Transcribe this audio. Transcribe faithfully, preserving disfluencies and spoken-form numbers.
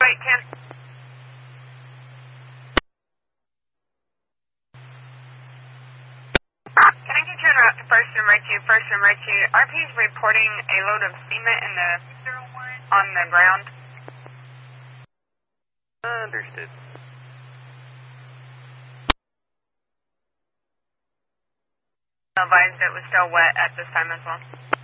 Wait, Ken. Can I get you on route to first and right to first and right to R P is reporting a load of cement in the on the ground. Understood. Advised it was still wet at this time as well.